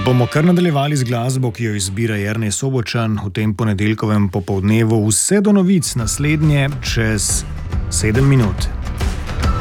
Bomo kar nadaljevali z glasbo, ki jo izbira Jernej Sobočan v tem ponedeljkovem popoldnevu. Vse do novic naslednje čez 7 minut.